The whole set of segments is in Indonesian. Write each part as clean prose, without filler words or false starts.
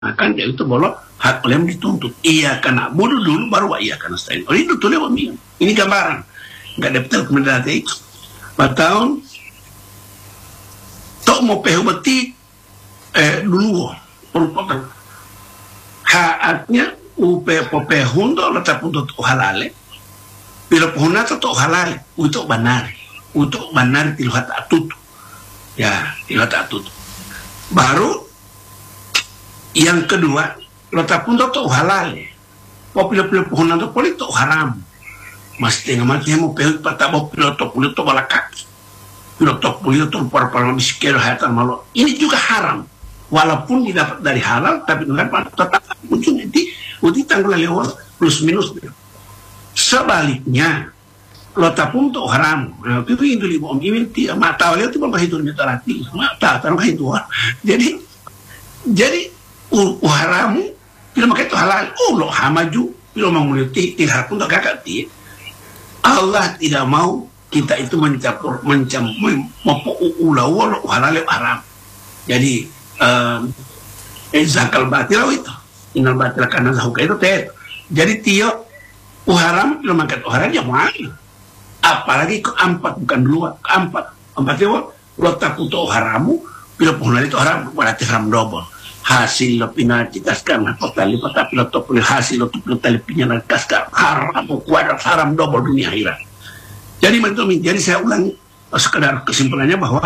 Kan dia itu boleh hak oleh dituntut. Iya karena bodoh dulu baru iya karena stain. Oh itu tuh lewat minggu. Ini gambaran. Nggak dapat kemudian nanti. Batahun tok mau pehu beti dulu. Perupakan haknya upe popehun to letak untuk halale. Bila pohonnya to halale untuk banari. Untuk banari tiluhat atut. Ya tiluhat atut. Baru yang kedua, letak pun tu halal. Popular pohon itu politik haram. Mesti ngamati mau peluk patah mau pilot tu balakak. Pilot tu para miskin hayatan malu. Ini juga haram. Walaupun didapat dari halal, tapi tetap muncul nanti tanggal lewat plus minus. Sebaliknya, letak pun tu haram. Itu libu om ini mata oleh itu berbahagia itu terlatih. Mata tanpa itu. Jadi haramu bila makai itu halal lo hamaju bila menguliti tidak pun tak kakak ti Allah tidak mau kita itu mencampur ulah halal haram. Jadi zakal batil itu inal batil karena zahuka itu teh. Jadi tio haram bila makai haram ya mau apalagi keempat bukan dua keempat itu lo takut haramu bila pohon itu haram berarti haram double. Hasil pina cikaskan tali tapi lo boleh hasil lo tali pinya kaskan haram kuadrat haram double dunia akhirat. Jadi saya ulangi sekedar kesimpulannya bahwa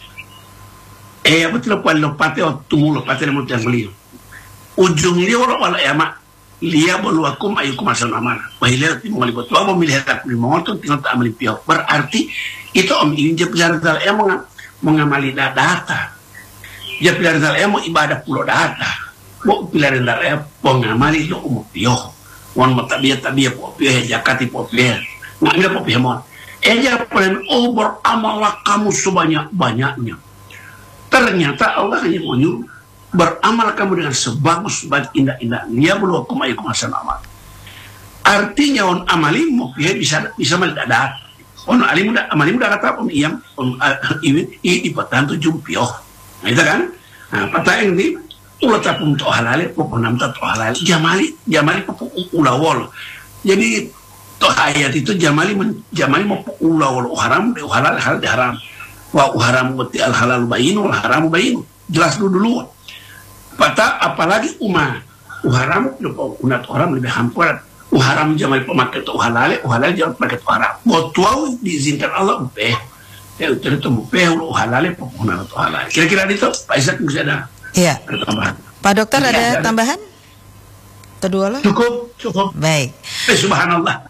betul lo pate tumulo pate mo yang beliau ujung dia wala mak lia bolu akum ayukum asal amanah bahila timong libot wa memilih tak limonton tinggal tak amali piau berarti itu om ini je pelajaran mengamali data. Ya pilihan saya mau ibadah pulau data, mau pilihan saya pengamali lo mau pioh, mau tabiat pioh jakati pioh, nggak ada pioh mau. Ya paling beramallah kamu sebanyak-banyaknya. Ternyata Allah hanya mau nyuruh beramal kamu dengan sebagus indah-indah. Dia belum aku mau asal amal. Artinya on amalimu bisa mendadak. On amalimu dah kata on iyam on ini ipatan tu jumpioh. Nah, itu kan, patah ini ulah tapung to halal, pokok nam to halal. Jamali pokok ulawol. Jadi to ayat itu jamali mau ulawol haram, halal haram. Wa haram berarti al halal bayin, wal haram bayin. Jelas dulu. Patah apalagi haram unat haram lebih hampir. Haram jamali pemakai to halal jamali pakai to haram. Botuau diizinkan Allah upeh. Itu halal pokoknya itu halal. Kira-kira itu Pak Ishak bisa ada tambahan. Pak Dokter ada tambahan? Kedua lah. Cukup. Baik. Subhanallah.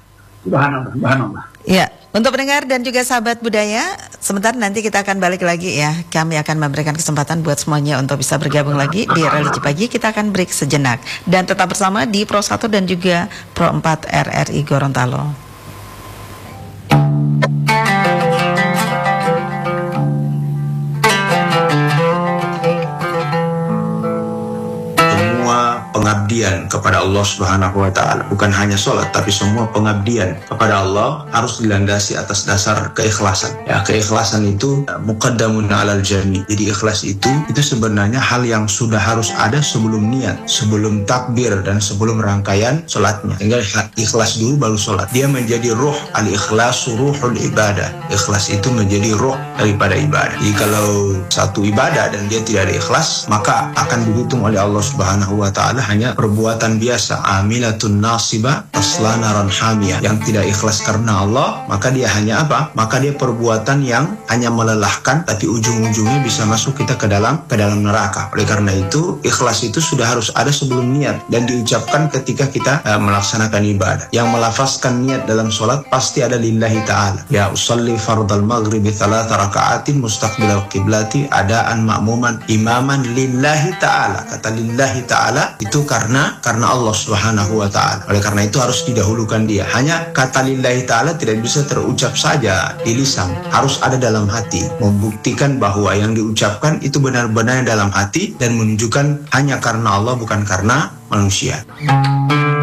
Ya, untuk pendengar dan juga sahabat budaya, sebentar nanti kita akan balik lagi ya. Kami akan memberikan kesempatan buat semuanya untuk bisa bergabung lagi di Religi Pagi. Kita akan break sejenak dan tetap bersama di Pro 1 dan juga Pro 4 RRI Gorontalo. Pengabdian kepada Allah Subhanahu wa taala, bukan hanya sholat tapi semua pengabdian kepada Allah harus dilandasi atas dasar keikhlasan. Ya, keikhlasan itu muqaddamun 'alal jami. Jadi ikhlas itu sebenarnya hal yang sudah harus ada sebelum niat, sebelum takbir dan sebelum rangkaian sholatnya. Sehingga ikhlas dulu baru sholat. Dia menjadi ruh, al-ikhlasu ruhul ibadah. Ikhlas itu menjadi ruh daripada ibadah. Jadi kalau satu ibadah dan dia tidak ada ikhlas, maka akan dihitung oleh Allah Subhanahu wa taala hanya perbuatan biasa, amilatun nasiba tasla naran hamiyah, yang tidak ikhlas karena Allah, maka dia hanya apa? Maka dia perbuatan yang hanya melelahkan, tapi ujung-ujungnya bisa masuk kita ke dalam neraka. Oleh karena itu, ikhlas itu sudah harus ada sebelum niat dan diucapkan ketika kita melaksanakan ibadah. Yang melafazkan niat dalam sholat pasti ada lillahi ta'ala. Ya usalli fardal maghribi 3 raka'atin mustaqbilal qiblati adaan ma'muman imaman lillahi ta'ala. Kata lillahi ta'ala itu karena Allah Subhanahu wa taala. Oleh karena itu harus didahulukan dia. Hanya kata lillahi ta'ala tidak bisa terucap saja di lisan, harus ada dalam hati, membuktikan bahwa yang diucapkan itu benar-benar dalam hati dan menunjukkan hanya karena Allah bukan karena manusia.